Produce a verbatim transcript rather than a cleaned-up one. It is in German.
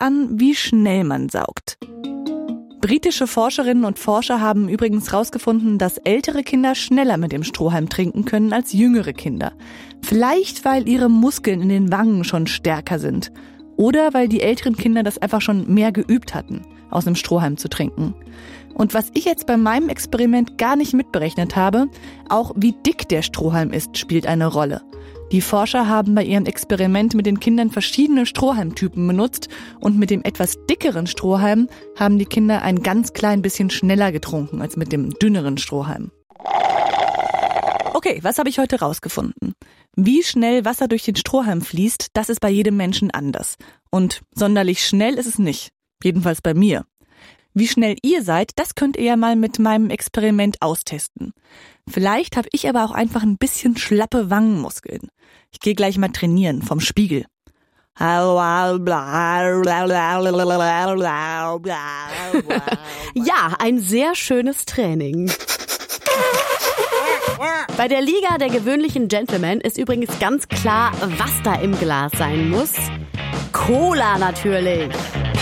an, wie schnell man saugt. Britische Forscherinnen und Forscher haben übrigens herausgefunden, dass ältere Kinder schneller mit dem Strohhalm trinken können als jüngere Kinder. Vielleicht, weil ihre Muskeln in den Wangen schon stärker sind. Oder weil die älteren Kinder das einfach schon mehr geübt hatten, aus einem Strohhalm zu trinken. Und was ich jetzt bei meinem Experiment gar nicht mitberechnet habe, auch wie dick der Strohhalm ist, spielt eine Rolle. Die Forscher haben bei ihrem Experiment mit den Kindern verschiedene Strohhalmtypen benutzt und mit dem etwas dickeren Strohhalm haben die Kinder ein ganz klein bisschen schneller getrunken als mit dem dünneren Strohhalm. Okay, was habe ich heute rausgefunden? Wie schnell Wasser durch den Strohhalm fließt, das ist bei jedem Menschen anders. Und sonderlich schnell ist es nicht. Jedenfalls bei mir. Wie schnell ihr seid, das könnt ihr ja mal mit meinem Experiment austesten. Vielleicht habe ich aber auch einfach ein bisschen schlappe Wangenmuskeln. Ich gehe gleich mal trainieren vom Spiegel. Ja, ein sehr schönes Training. Bei der Liga der gewöhnlichen Gentlemen ist übrigens ganz klar, was da im Glas sein muss. Cola natürlich.